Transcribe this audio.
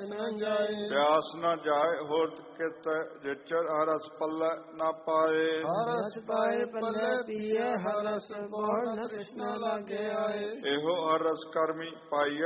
न जाए। प्यास न जाए होत कित जिचर हर रस पल्ले न पाए। हर रस पाए पल्ले पिए हर रस बहु न तृष्णा लागे आए। एहो हर रस कर्मी पाइए